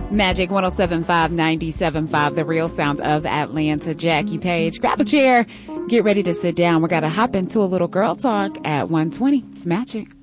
Magic 107.5, 97.5, the real sound of Atlanta. Jackie Page. Grab a chair. Get ready to sit down. We're going to hop into a little girl talk at 1:20. It's Magic.